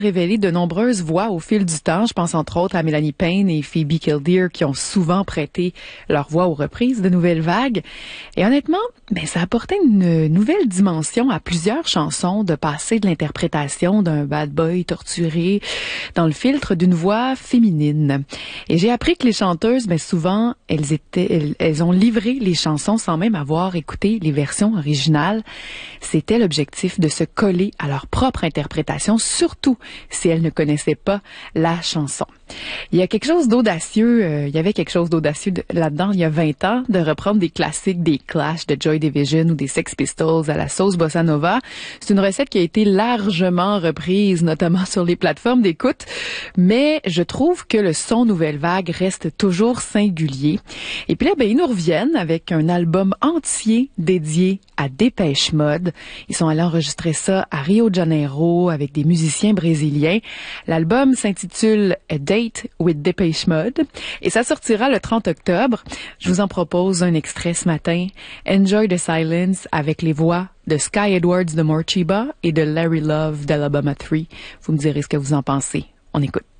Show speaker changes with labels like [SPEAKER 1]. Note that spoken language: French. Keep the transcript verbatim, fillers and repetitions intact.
[SPEAKER 1] révélé de nombreuses voix au fil du temps. Je pense entre autres à Mélanie Payne et Phoebe Kildare qui ont souvent prêté leur voix aux reprises de Nouvelle Vague. Et honnêtement, ben, ça apportait une nouvelle dimension à plusieurs chansons de passer de l'interprétation d'un bad boy torturé dans le filtre d'une voix féminine. Et j'ai appris que les chanteuses, ben, souvent, elles étaient, elles, elles ont livré les chansons sans même avoir écouté les versions originales. C'était l'objectif de se coller à leur propre interprétation, surtout si elles ne connaissaient pas la chanson. Il y a quelque chose d'audacieux, euh, il y avait quelque chose d'audacieux de, là-dedans il y a vingt ans, de reprendre des classiques des Clash, de Joy Division ou des Sex Pistols à la sauce bossa nova. C'est une recette qui a été largement reprise, notamment sur les plateformes d'écoute, mais je trouve que le son Nouvelle Vague reste toujours singulier. Et puis là, ben, ils nous reviennent avec un album entier dédié à Dépêche Mode. Ils sont allés enregistrer ça à Rio de Janeiro avec des musiciens brésiliens. L'album s'intitule A Date with Dépêche Mode et ça sortira le trente octobre. Je vous en propose un extrait ce matin. Enjoy the Silence avec les voix de Sky Edwards de Morcheeba et de Larry Love d'Alabama trois. Vous me direz ce que vous en pensez. On écoute.